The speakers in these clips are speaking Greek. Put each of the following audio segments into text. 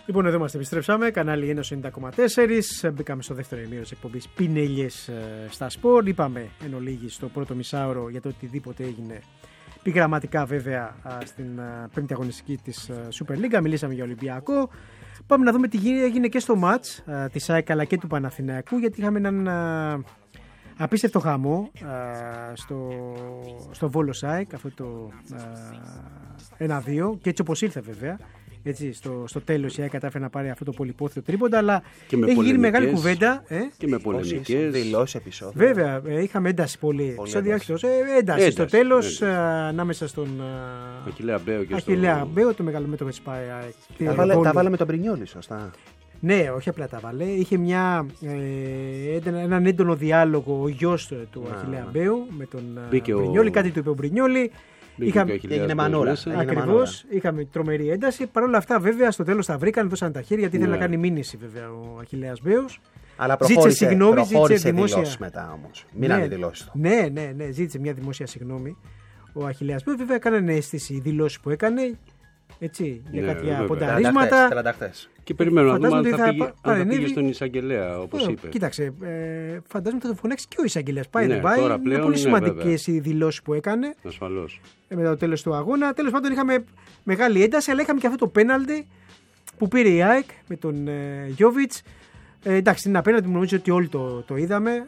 Λοιπόν, εδώ μας επιστρέψαμε, κανάλι 190,4. Μπήκαμε στο δεύτερο ημίρο της εκπομπής Πινέλιες στα Σπορ. Είπαμε εν ολίγη στο πρώτο μισάωρο για το οτιδήποτε έγινε. Επιγραμματικά βέβαια στην πέμπτη αγωνιστική της Super League. Μιλήσαμε για Ολυμπιακό. Πάμε να δούμε τι έγινε και στο μάτς της ΑΕΚ αλλά και του Παναθηναϊκού, γιατί είχαμε έναν απίστευτο χαμό στο Βόλο ΑΕΚ, αυτό το 1-2, και έτσι όπως ήρθε βέβαια. Έτσι, στο τέλος η ΑΕΚ κατάφερε να πάρει αυτό το πολυπόθητο τρίποντα, αλλά έχει γίνει μεγάλη κουβέντα. Και με πολεμικές δηλώσεις, επεισόδια. Βέβαια, είχαμε ένταση πολύ. Ένταση στο τέλος ανάμεσα στον Αχιλλέα Μπέο, το μεγαλομέτωχο της ΠΑΕ. Τα βάλαμε με τον Μπρινιόλι, σωστά. Ναι, όχι απλά τα βάλε. Είχε έναν έντονο διάλογο ο γιος του Αχιλλέα Μπέου με τον Μπρινιόλι. Κάτι του είπε ο Μπρινιόλι. Έγινε μανούρα. Ακριβώς. Είχαμε τρομερή ένταση. Παρ' όλα αυτά, βέβαια, στο τέλος τα βρήκαν, δώσαν τα χέρια, γιατί ήθελε να κάνει μήνυση βέβαια ο Αχιλλέας Μπέος. Αλλά προχώρησε δηλώσεις μετά όμως. Μείνανε δηλώσεις του. Ναι, ζήτησε μια δημόσια συγγνώμη ο Αχιλλέας Μπέος. Βέβαια, έκανε αίσθηση οι δηλώσεις που έκανε. Έτσι, για κάποια πονταρίσματα. Και περιμένω να δούμε αν θα πήγε στον εισαγγελέα, όπως είπε. Κοίταξε, φαντάζομαι θα το φωνάξει και ο εισαγγελέας. Πάει, δεν πάει. Είναι πολύ σημαντικές οι δηλώσεις που έκανε. Ασφαλώς. Μετά το τέλος του αγώνα. Τέλος πάντων, είχαμε μεγάλη ένταση, αλλά είχαμε και αυτό το πέναλτι που πήρε η ΑΕΚ με τον Γιόβιτς. Εντάξει, είναι απέναντι, μου νομίζω ότι όλοι το είδαμε.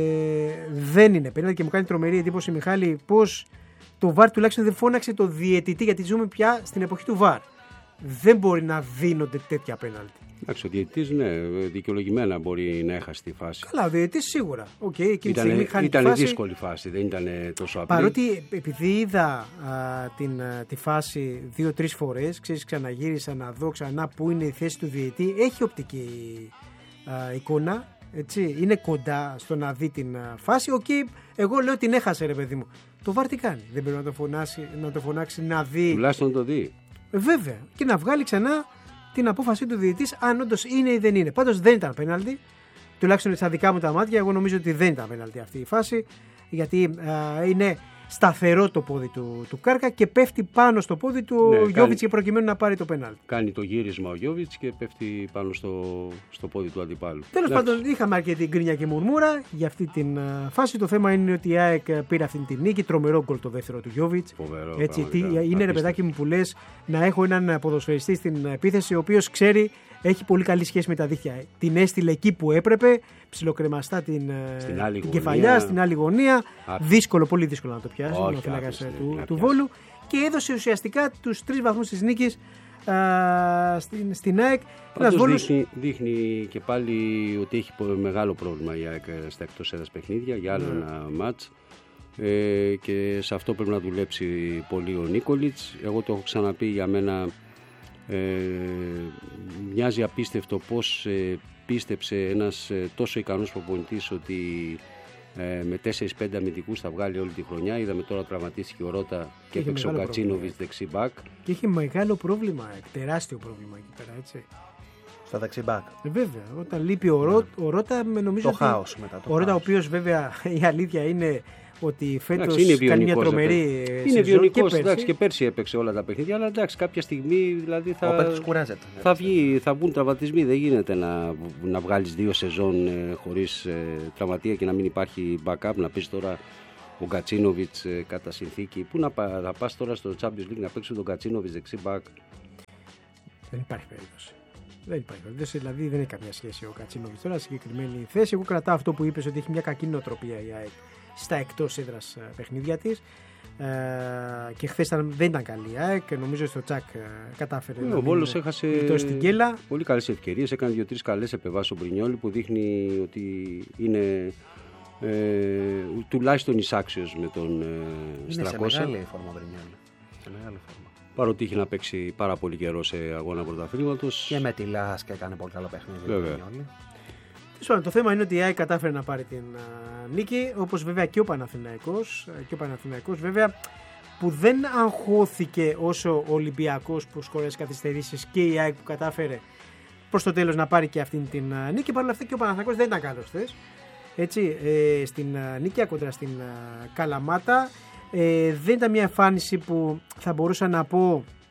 Δεν είναι πέναλτι και μου κάνει τρομερή εντύπωση, Μιχάλη, πως το VAR τουλάχιστον δεν φώναξε το διαιτητή, γιατί ζούμε πια στην εποχή του VAR. Δεν μπορεί να δίνονται τέτοια πέναλτι. Εντάξει, ο διαιτητής, ναι, δικαιολογημένα μπορεί να έχασε τη φάση. Καλά, ο διαιτητής σίγουρα. Ήταν δύσκολη φάση, δεν ήταν τόσο απλή. Παρότι επειδή είδα τη φάση 2-3 φορές, ξαναγύρισα να δω ξανά που είναι η θέση του διαιτητή, έχει οπτική εικόνα. Έτσι, είναι κοντά στο να δει την φάση. Εγώ λέω την έχασε, ρε παιδί μου. Το VAR τι κάνει? Δεν πρέπει να το φωνάξει να δει. Τουλάχιστον να το δει. Βέβαια. Και να βγάλει ξανά την απόφαση του διαιτητής αν όντως είναι ή δεν είναι. Πάντως δεν ήταν πέναλτι. Τουλάχιστον στα δικά μου τα μάτια, εγώ νομίζω ότι δεν ήταν πέναλτι αυτή η φάση. Γιατί είναι σταθερό το πόδι του Κάρκα και πέφτει πάνω στο πόδι του Γιόβιτς και προκειμένου να πάρει το πέναλτι. Κάνει το γύρισμα ο Γιόβιτς και πέφτει πάνω στο πόδι του αντιπάλου. Τέλος πάντων, είχαμε αρκετή γκρίνια και μουρμούρα για αυτή την φάση. Το θέμα είναι ότι η ΑΕΚ πήρε αυτή την νίκη. Τρομερό γκολ το δεύτερο του Γιόβιτς. Είναι, ρε παιδάκι μου, που λες να έχω έναν ποδοσφαιριστή στην επίθεση ο οποίος ξέρει. Έχει πολύ καλή σχέση με τα δίχτυα. Την έστειλε εκεί που έπρεπε, ψιλοκρεμαστά την κεφαλιά, στην άλλη γωνία. Δύσκολο, πολύ δύσκολο να το πιάσει ο φυλάκας του Βόλου. Και έδωσε ουσιαστικά τους 3 βαθμούς της νίκης στην ΑΕΚ. Δείχνει και πάλι ότι έχει μεγάλο πρόβλημα η ΑΕΚ στα εκτός έδρας παιχνίδια για άλλο ένα μάτς. Και σε αυτό πρέπει να δουλέψει πολύ ο Νίκολιτς. Εγώ το έχω ξαναπεί, για μένα μοιάζει απίστευτο πως πίστεψε ένας τόσο ικανός προπονητής ότι με 4-5 αμυντικούς θα βγάλει όλη τη χρονιά. Είδαμε τώρα τραυματίστηκε ο Ρώτα και έπαιξε ο Κατσίνοβιτς δεξί μπακ. Και είχε μεγάλο πρόβλημα, τεράστιο πρόβλημα εκεί πέρα, έτσι. Στο δεξί μπακ. Βέβαια, όταν λείπει ο Ρώτα, νομίζω. Το χάος μετά. Ο Ρώτα, ο οποίος βέβαια η αλήθεια είναι ότι φέτος κάνει μια τρομερή είναι βιονικός, εντάξει, και πέρσι έπαιξε όλα τα παιχνίδια, αλλά εντάξει, κάποια στιγμή δηλαδή θα βγουν τραυματισμοί. Δεν γίνεται να βγάλεις 2 σεζόν χωρίς τραυματία και να μην υπάρχει backup. Να πεις τώρα ο Γκατσίνοβιτς κατά συνθήκη. Πού να πας τώρα στο Champions League να παίξει τον Γκατσίνοβιτς δεξί back? Δεν υπάρχει περίπτωση. Δεν υπάρχει περίπτωση, δηλαδή δεν έχει καμία σχέση ο Γκατσίνοβιτς τώρα συγκεκριμένη θέση. Εγώ κρατάω αυτό που είπες, ότι έχει μια κακή νοοτροπία η ΑΕΚ στα εκτός έδρας παιχνίδια της, και χθες δεν ήταν καλή η ΑΕΚ. Νομίζω στο Τσακ κατάφερε ο Βόλος έχασε στην κέλα. Πολύ καλές ευκαιρίες, έκανε 2-3 καλές επεμβάσεις ο Μπρινιόλι που δείχνει ότι είναι τουλάχιστον εισάξιος με τον Στρακώσα. Είναι σε μεγάλη φόρμα Μπρινιόλι. Παρότι είχε να παίξει πάρα πολύ καιρό σε αγώνα πρωταθλήματος. Και με τη Λάσκα έκανε πολύ καλό παιχνίδι. Το θέμα είναι ότι η ΑΕΚ κατάφερε να πάρει την νίκη, όπως βέβαια και ο Παναθηναϊκός. Βέβαια, που δεν αγχώθηκε όσο ο Ολυμπιακός που σκόρασε καθυστερήσεις, και η ΑΕΚ που κατάφερε προς το τέλος να πάρει και αυτήν την νίκη. Παρ' όλα αυτά και ο Παναθηναϊκός δεν ήταν καλός χθες. Έτσι, στην νίκη κοντρα στην Καλαμάτα. Δεν ήταν μια εμφάνιση που θα μπορούσα να πω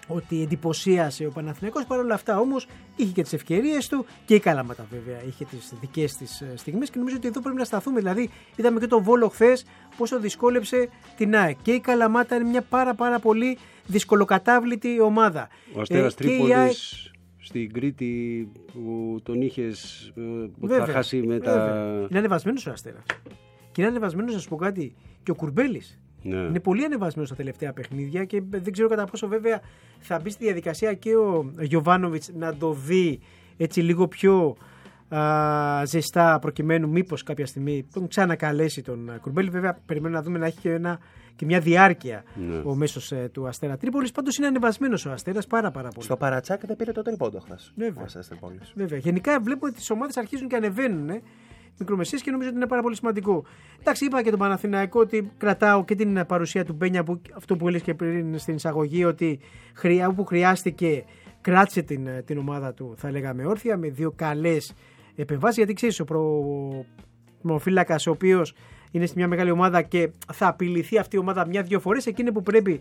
ότι εντυπωσίασε ο Παναθηναϊκός. Παρ' όλα αυτά όμως είχε και τις ευκαιρίες του και η Καλαμάτα βέβαια είχε τις δικές της στιγμές και νομίζω ότι εδώ πρέπει να σταθούμε. Δηλαδή είδαμε και τον Βόλο χθες πόσο δυσκόλεψε την ΑΕΚ και η Καλαμάτα είναι μια πάρα πολύ δυσκολοκατάβλητη ομάδα. Ο Αστέρας Τρίπολης στην Κρήτη που τον είχες που θα χάσει με τα... Είναι ανεβασμένος ο Αστέρας και είναι ανεβασμένος, να σου πω κάτι, και ο Κουρμπέλης. Ναι. Είναι πολύ ανεβασμένος στα τελευταία παιχνίδια και δεν ξέρω κατά πόσο βέβαια θα μπει στη διαδικασία και ο Γιοβάνοβιτς να το δει έτσι λίγο πιο ζεστά, προκειμένου μήπως κάποια στιγμή τον ξανακαλέσει τον Κουρμπέλη. Βέβαια περιμένω να δούμε να έχει και μια διάρκεια ο μέσος του Αστέρα Τρίπολης. Πάντως είναι ανεβασμένος ο Αστέρας πάρα πολύ. Στο παρατσάκι δεν πήρε το τρίποντο χθες. Βέβαια. Γενικά βλέπουμε ότι τις ομάδες αρχίζουν και ανεβαίνουν. Μικρομεσίες και νομίζω ότι είναι πάρα πολύ σημαντικό. Εντάξει, είπα και τον Παναθηναϊκό ότι κρατάω και την παρουσία του Μπένια, που αυτό που έλεγε και πριν στην εισαγωγή, ότι όπου χρειάστηκε κράτησε την ομάδα του, θα λέγαμε όρθια, με 2 καλές επεμβάσεις. Γιατί ξέρεις, ο προμοφύλακας ο οποίος είναι στη μια μεγάλη ομάδα και θα απειληθεί αυτή η ομάδα 1-2 φορές, εκείνη που πρέπει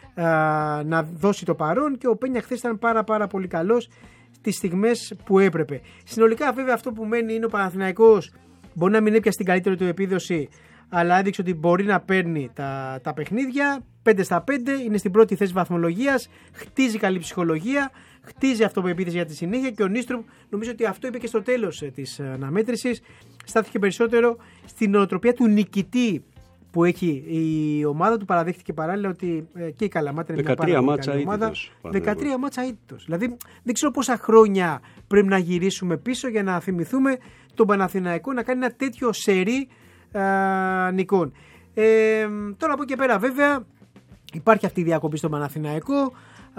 να δώσει το παρόν, και ο Πένια χθες ήταν πάρα πολύ καλός τις στιγμές που έπρεπε. Συνολικά βέβαια αυτό που μένει είναι ο Παναθηναϊκός μπορεί να μην έπιασε την καλύτερη του επίδοση, αλλά έδειξε ότι μπορεί να παίρνει τα παιχνίδια 5 στα 5, είναι στην πρώτη θέση βαθμολογίας, χτίζει καλή ψυχολογία, χτίζει αυτοπεποίθηση για τη συνέχεια, και ο Νίστρουμ νομίζω ότι αυτό είπε και στο τέλος της αναμέτρησης, στάθηκε περισσότερο στην νοοτροπία του νικητή που έχει η ομάδα του. Παραδέχτηκε παράλληλα ότι και η Καλαμάτα είναι μια πάρα πολύ καλή ομάδα. 13 μάτσα αίτητος. Δηλαδή δεν ξέρω πόσα χρόνια πρέπει να γυρίσουμε πίσω για να θυμηθούμε τον Παναθηναϊκό να κάνει ένα τέτοιο σερί νικών. Τώρα από εκεί πέρα βέβαια υπάρχει αυτή η διακοπή στον Παναθηναϊκό.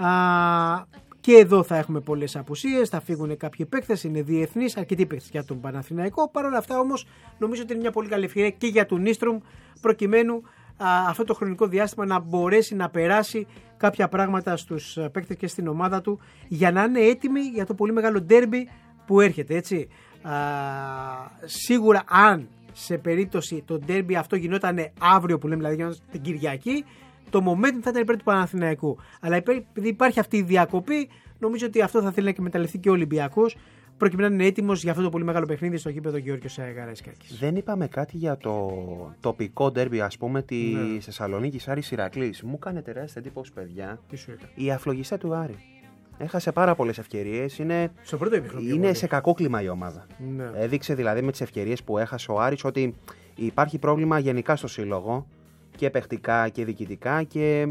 Και εδώ θα έχουμε πολλές απουσίες, θα φύγουν κάποιοι παίκτες, είναι διεθνείς, αρκετοί παίκτες για τον Παναθηναϊκό. Παρ' όλα αυτά όμως νομίζω ότι είναι μια πολύ καλή ευκαιρία και για τον Νίστρουμ, προκειμένου αυτό το χρονικό διάστημα να μπορέσει να περάσει κάποια πράγματα στους παίκτες και στην ομάδα του, για να είναι έτοιμοι για το πολύ μεγάλο ντέρμπι που έρχεται, έτσι. Σίγουρα αν σε περίπτωση το ντέρμπι αυτό γινόταν αύριο, που λέμε, δηλαδή γινόταν την Κυριακή, το momentum θα ήταν υπέρ του Παναθηναϊκού. Αλλά επειδή υπάρχει αυτή η διακοπή, νομίζω ότι αυτό θα θέλει να εκμεταλλευτεί και ο Ολυμπιακός, προκειμένου να είναι έτοιμος για αυτό το πολύ μεγάλο παιχνίδι στο γήπεδο Γεώργιος Καραϊσκάκης. Δεν είπαμε κάτι για το τοπικό ντέρμπι, ας πούμε, τη Θεσσαλονίκης Άρης Ηρακλής. Μου έκανε τεράστια εντύπωση, παιδιά, η αφλογιστά του Άρη. Έχασε πάρα πολλές ευκαιρίες. Είναι σε κακό κλίμα η ομάδα. Ναι. Έδειξε δηλαδή με τις ευκαιρίες που έχασε ο Άρης ότι υπάρχει πρόβλημα γενικά στο σύλλογο, και παιχτικά και διοικητικά, και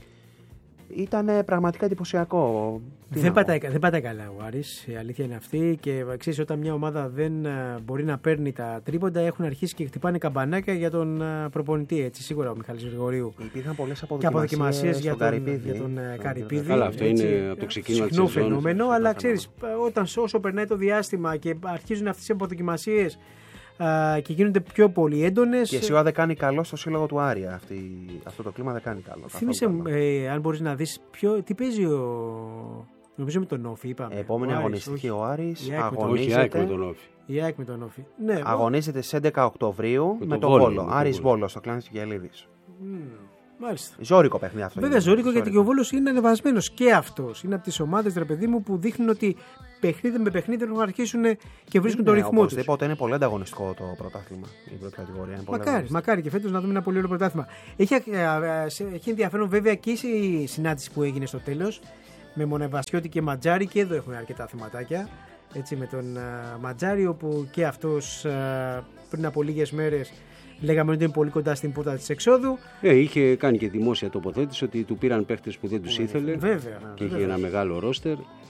ήταν πραγματικά εντυπωσιακό. Δεν πατάει καλά ο Άρης, η αλήθεια είναι αυτή, και ξέρεις, όταν μια ομάδα δεν μπορεί να παίρνει τα τρίποντα, έχουν αρχίσει και χτυπάνε καμπανάκια για τον προπονητή, έτσι, σίγουρα ο Μιχάλης Γρηγορίου. Υπήρχαν πολλές αποδοκιμασίες για τον Καρυπίδη. Καλά, αυτό είναι από το ξεκίνημα της σεζόν. Φαινόμενο, αλλά ξέρεις, όσο περνάει το διάστημα και αρχίζουν αυτές οι αποδοκιμασίες και γίνονται πιο πολύ έντονες. Και σίγουρα δεν κάνει καλό στο σύλλογο του Άρη. Αυτό το κλίμα δεν κάνει καλό. Θύμισε, αν μπορείς να δεις τι παίζει νομίζω με τον Όφη, είπαμε. Επόμενη αγωνιστική ο Άρης αγωνίζεται. Η ΑΕΚ με τον Όφη. Ναι, αγωνίζεται στις 11 Οκτωβρίου με τον Βόλο. Άρης Βόλο στο Κλάνης Γελίδης. Μάλιστα. Ζώρικο παιχνίδι αυτό. Βέβαια, ζώρικο, γιατί και ο Βόλος είναι ανεβασμένος και αυτός. Είναι από τις ομάδες, ρε παιδί μου, που δείχνουν ότι παιχνίδι με παιχνίδι θα αρχίσουν και βρίσκουν τον ρυθμό τους. Οπωσδήποτε είναι πολύ ανταγωνιστικό το πρωτάθλημα, η πρώτη κατηγορία. Μακάρι και φέτος να δούμε ένα πολύ ωραίο πρωτάθλημα. Έχει ενδιαφέρον βέβαια και η συνάντηση που έγινε στο τέλος με Μονεβασιώτη και Ματζάρη, και εδώ έχουμε αρκετά θεματάκια. Έτσι, με τον Ματζάρη, όπου και αυτός πριν από λίγες μέρες λέγαμε ότι είναι πολύ κοντά στην πόρτα της εξόδου. Είχε κάνει και δημόσια τοποθέτηση ότι του πήραν παίχτες που δεν τους ήθελε. Βέβαια. Και είχε ένα μεγάλο ρόστερ.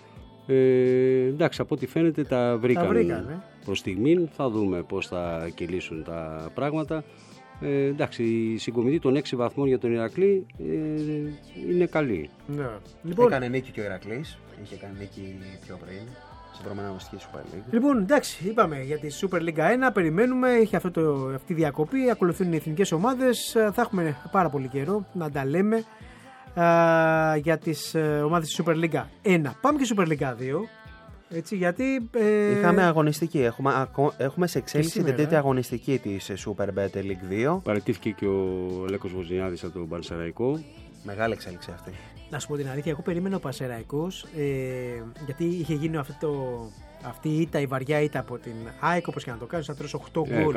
Εντάξει, από ό,τι φαίνεται τα βρήκαν. Προς στιγμήν θα δούμε πώς θα κυλήσουν τα πράγματα. Εντάξει, η συγκομιδή των 6 βαθμών για τον Ηρακλή είναι καλή. Ναι. Λοιπόν, έκανε νίκη και ο Ηρακλής. Είχε κάνει νίκη πιο πριν. Λοιπόν, εντάξει, είπαμε για τη Super League 1. Περιμένουμε, έχει αυτή η διακοπή. Ακολουθούν οι εθνικές ομάδες. Θα έχουμε πάρα πολύ καιρό να τα λέμε για τις ομάδες της Super League 1. Πάμε και Super League 2. Έτσι, γιατί είχαμε αγωνιστική. Έχουμε σε εξέλιξη την τρίτη αγωνιστική της Super Bet League 2. Παραιτήθηκε και ο Λέκος Βοζινιάδης από τον Πανσεραϊκό. Μεγάλη εξέλιξη αυτή. Να σου πω την αλήθεια, εγώ περίμενα ο Πανσεραϊκός, γιατί είχε γίνει αυτή η ήττα, η βαριά ήττα από την ΑΕΚ, όπως και να το κάνεις, θα τρως 8 γκολ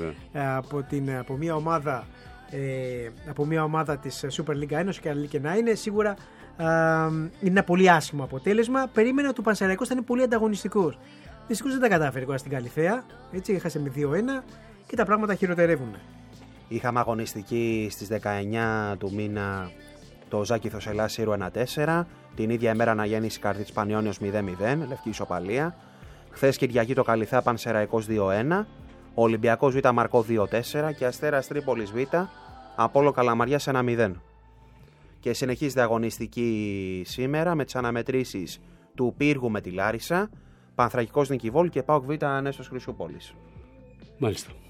από μια ομάδα της Super League 1, όσο και καλή και να είναι, σίγουρα είναι ένα πολύ άσχημο αποτέλεσμα. Περίμενα ότι ο Πανσεραϊκός θα είναι πολύ ανταγωνιστικός. Δυστυχώς δεν τα κατάφερε τώρα στην Καλιθέα, έτσι, έχασε με 2-1 και τα πράγματα χειροτερεύουν. Είχαμε αγωνιστική στις 19 του μήνα το Ζάκηθος Ελλάς Σύρου 1-4, την ίδια ημέρα αναγέννηση Καρδίτς Πανιόνιος 0-0, λευκή ισοπαλία. Χθες Κυριακή το Καλιθέα Πανσεραϊκός 2-1, Ολυμπιακός Β' Μαρκό 2-4 και Αστέρας Τρίπολης Β' Απόλλω Καλαμαριάς 1-0. Και συνεχίζεται αγωνιστική σήμερα με τις αναμετρήσεις του Πύργου με τη Λάρισα, Πανθρακικός Νικηβόλ και ΠΑΟΚ Β' Ανέσος Χρυσούπολης. Μάλιστα.